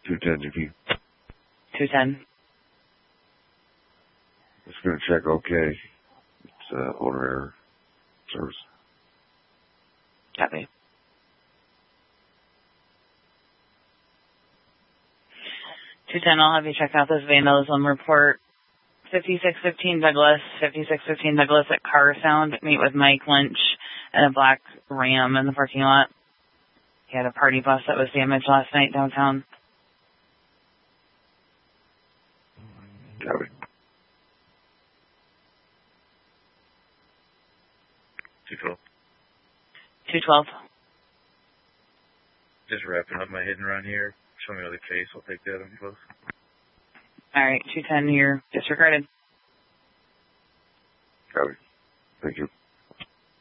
210 GP. 210. Just going to check okay. It's order error. Service. Copy. 210, I'll have you check out this vandalism report. 5615 Douglas, 5615 Douglas at Car Sound. Meet with Mike Lynch and a black Ram in the parking lot. He had a party bus that was damaged last night downtown. Copy. 212. 212. Just wrapping up my hit and run here. Show me the case. I'll take that on close. All right, 210 here. Disregarded. Copy. Thank you.